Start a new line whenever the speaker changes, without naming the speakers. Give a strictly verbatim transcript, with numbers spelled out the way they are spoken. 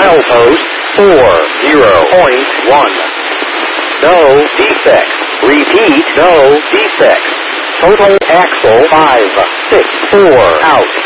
Milepost four zero point one. No defects. Repeat, no defects. Total axle five six four out.